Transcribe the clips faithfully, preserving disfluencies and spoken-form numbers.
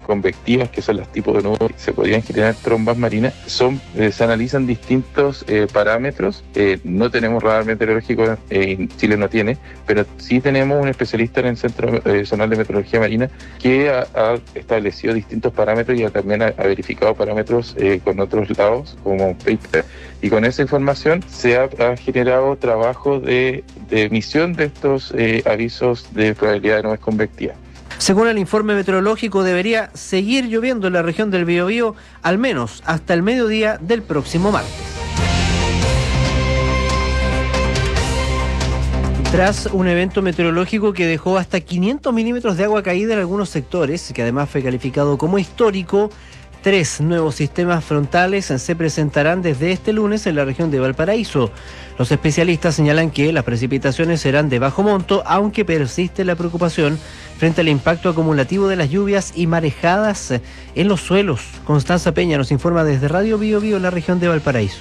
convectivas, que son los tipos de nubes que se podrían generar trombas marinas, son, eh, se analizan distintos eh, parámetros. Eh, no tenemos radar meteorológico, eh, Chile no tiene, pero sí tenemos un especialista en el Centro eh, Zonal de Meteorología Marina que ha, ha establecido distintos parámetros y ha, también ha, ha verificado parámetros eh, con otros lados, como paper, y con esa información se ha, ha generado trabajo de, de emisión de estos eh, avisos de probabilidad de nubes convectivas. Según el informe meteorológico, debería seguir lloviendo en la región del Biobío al menos hasta el mediodía del próximo martes. Tras un evento meteorológico que dejó hasta quinientos milímetros de agua caída en algunos sectores, que además fue calificado como histórico, tres nuevos sistemas frontales se presentarán desde este lunes en la región de Valparaíso. Los especialistas señalan que las precipitaciones serán de bajo monto, aunque persiste la preocupación frente al impacto acumulativo de las lluvias y marejadas en los suelos. Constanza Peña nos informa desde Radio Bio Bio en la región de Valparaíso.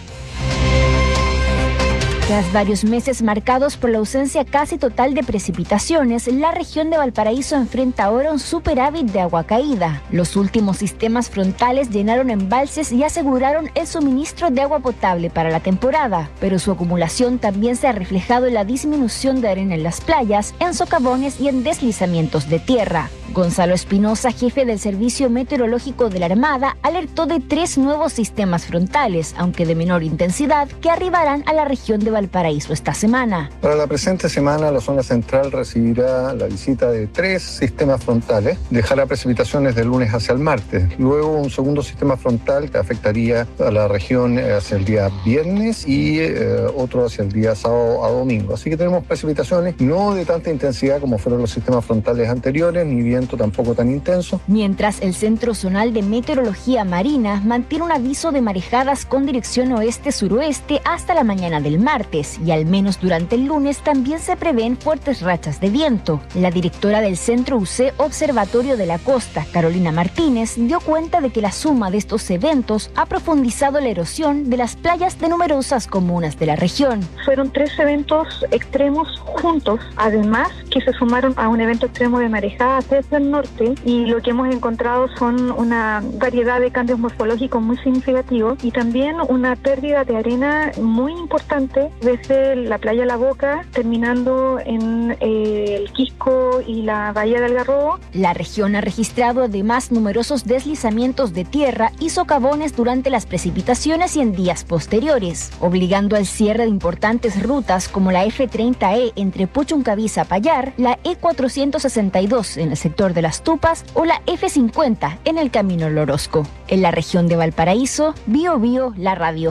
Tras varios meses marcados por la ausencia casi total de precipitaciones, la región de Valparaíso enfrenta ahora un superávit de agua caída. Los últimos sistemas frontales llenaron embalses y aseguraron el suministro de agua potable para la temporada, pero su acumulación también se ha reflejado en la disminución de arena en las playas, en socavones y en deslizamientos de tierra. Gonzalo Espinosa, jefe del Servicio Meteorológico de la Armada, alertó de tres nuevos sistemas frontales, aunque de menor intensidad, que arribarán a la región de Valparaíso esta semana. Para la presente semana, la zona central recibirá la visita de tres sistemas frontales, dejará precipitaciones del lunes hacia el martes. Luego un segundo sistema frontal que afectaría a la región hacia el día viernes y eh, otro hacia el día sábado a domingo. Así que tenemos precipitaciones no de tanta intensidad como fueron los sistemas frontales anteriores, ni viento tampoco tan intenso. Mientras el Centro Zonal de Meteorología Marina mantiene un aviso de marejadas con dirección oeste-suroeste hasta la mañana del martes, y al menos durante el lunes también se prevén fuertes rachas de viento. La directora del Centro U C Observatorio de la Costa, Carolina Martínez, dio cuenta de que la suma de estos eventos ha profundizado la erosión de las playas de numerosas comunas de la región. Fueron tres eventos extremos juntos, además que se sumaron a un evento extremo de marejadas desde el norte, y lo que hemos encontrado son una variedad de cambios morfológicos muy significativos y también una pérdida de arena muy importante desde la playa La Boca, terminando en eh, el Quisco y la bahía del Algarrobo. La región ha registrado además numerosos deslizamientos de tierra y socavones durante las precipitaciones y en días posteriores, obligando al cierre de importantes rutas como la F treinta E entre Puchuncaví-Zapallar, la E cuatrocientos sesenta y dos en el sector de Las Tupas o la F cincuenta en el Camino al Orozco. En la región de Valparaíso, Bio Bio, la radio.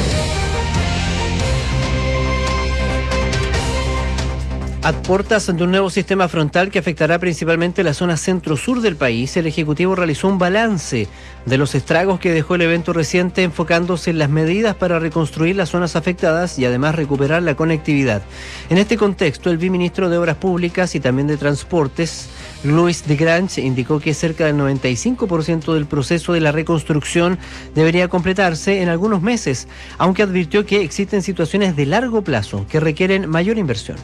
A puertas de un nuevo sistema frontal que afectará principalmente la zona centro-sur del país, el Ejecutivo realizó un balance de los estragos que dejó el evento reciente, enfocándose en las medidas para reconstruir las zonas afectadas y además recuperar la conectividad. En este contexto, el viceministro de Obras Públicas y también de Transportes, Luis de Grange, indicó que cerca del noventa y cinco por ciento del proceso de la reconstrucción debería completarse en algunos meses, aunque advirtió que existen situaciones de largo plazo que requieren mayor inversión.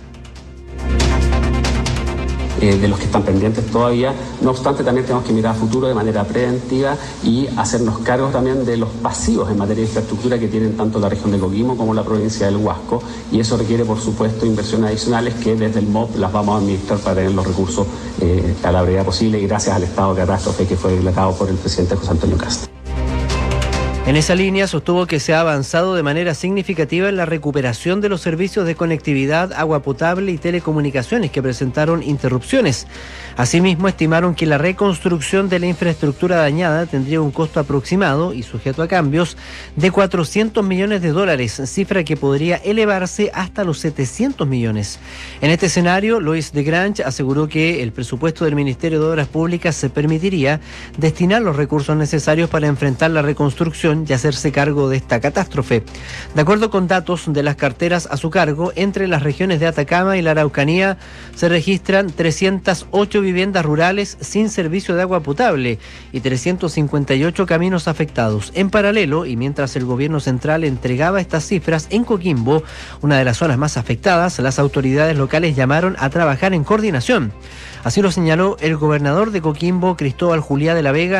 Eh, de los que están pendientes todavía. No obstante, también tenemos que mirar a futuro de manera preventiva y hacernos cargo también de los pasivos en materia de infraestructura que tienen tanto la región de Coquimbo como la provincia del Huasco, y eso requiere, por supuesto, inversiones adicionales que desde el M O P las vamos a administrar para tener los recursos eh, a la brevedad posible, y gracias al estado de catástrofe que fue declarado por el presidente José Antonio Kast. En esa línea sostuvo que se ha avanzado de manera significativa en la recuperación de los servicios de conectividad, agua potable y telecomunicaciones que presentaron interrupciones. Asimismo, estimaron que la reconstrucción de la infraestructura dañada tendría un costo aproximado y sujeto a cambios de cuatrocientos millones de dólares, cifra que podría elevarse hasta los setecientos millones. En este escenario, Luis de Grange aseguró que el presupuesto del Ministerio de Obras Públicas se permitiría destinar los recursos necesarios para enfrentar la reconstrucción y hacerse cargo de esta catástrofe. De acuerdo con datos de las carteras a su cargo, entre las regiones de Atacama y la Araucanía se registran trescientas ocho viviendas rurales sin servicio de agua potable y trescientos cincuenta y ocho caminos afectados. En paralelo, y mientras el gobierno central entregaba estas cifras, en Coquimbo, una de las zonas más afectadas, las autoridades locales llamaron a trabajar en coordinación. Así lo señaló el gobernador de Coquimbo, Cristóbal Juliá de la Vega,